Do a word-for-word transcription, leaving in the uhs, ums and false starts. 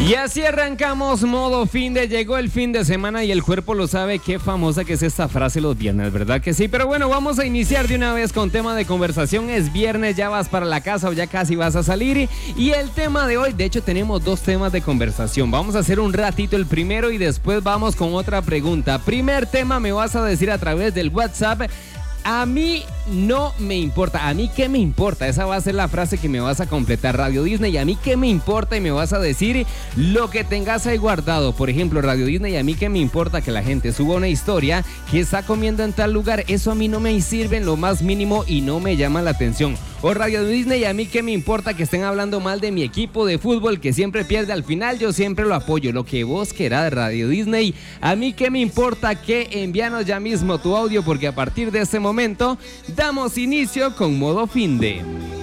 Y así arrancamos modo fin de, llegó el fin de semana y el cuerpo lo sabe. Qué famosa que es esta frase los viernes, ¿verdad que sí? Pero bueno, vamos a iniciar de una vez con tema de conversación. Es viernes, ya vas para la casa o ya casi vas a salir. Y el tema de hoy, de hecho tenemos dos temas de conversación. Vamos a hacer un ratito el primero y después vamos con otra pregunta. Primer tema, me vas a decir a través del WhatsApp: a mí no me importa. ¿A mí qué me importa? Esa va a ser la frase que me vas a completar, Radio Disney. ¿A mí qué me importa? Y me vas a decir lo que tengas ahí guardado. Por ejemplo, Radio Disney, ¿a mí qué me importa que la gente suba una historia que está comiendo en tal lugar? Eso a mí no me sirve en lo más mínimo y no me llama la atención. O Radio Disney, ¿a mí qué me importa que estén hablando mal de mi equipo de fútbol que siempre pierde al final? Yo siempre lo apoyo. Lo que vos querás, Radio Disney. ¿A mí qué me importa? Que envíanos ya mismo tu audio, porque a partir de este momento damos inicio con modo fin de.